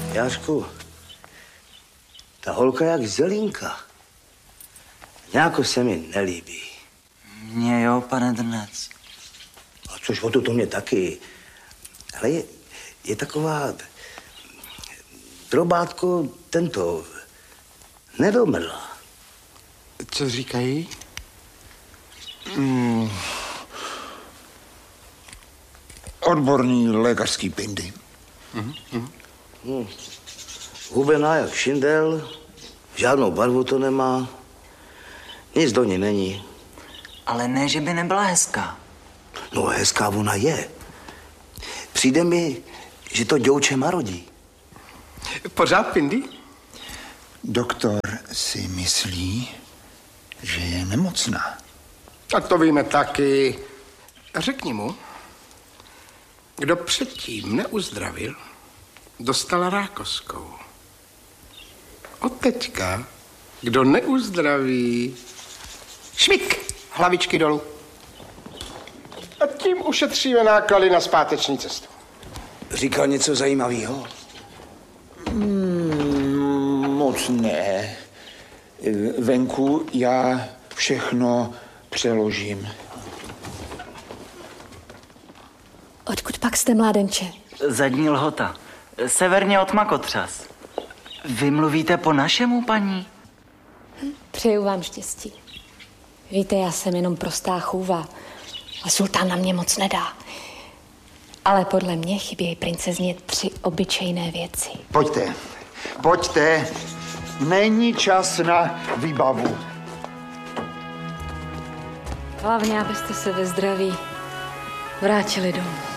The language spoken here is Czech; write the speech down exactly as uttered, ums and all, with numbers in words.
Jářku, ta holka jak zelínka. Nějako se mi nelíbí. Mně jo, pane Drnec. A což o to, to mě taky. Ale je, je taková drobátko tento nedomrla. Co říkají? Mm. Odborný lékařský pindy. Mm-hmm. Hmm. Hubená jak šindel, žádnou barvu to nemá, nic do ní není. Ale ne, že by nebyla hezká. No hezká ona je. Přijde mi, že to děvče marodí. Pořád pindy? Doktor si myslí, že je nemocná. A to víme taky. Řekni mu, kdo předtím neuzdravil, dostal rákoskou. Od teďka, kdo neuzdraví, švik, hlavičky dolů. A tím ušetříme náklady na zpáteční cestu. Říkal něco zajímavého? Mm, moc ne. Venku já všechno přeložím. Odkud pak jste, mládenče? Zadní Lhota. Severně od Makotřas. Vy mluvíte po našemu, paní? Hm, přeju vám štěstí. Víte, já jsem jenom prostá chůva a sultán na mě moc nedá. Ale podle mě chybějí princezně tři obyčejné věci. Pojďte, pojďte. Není čas na výbavu. Hlavně, abyste se ve zdraví vrátili domů.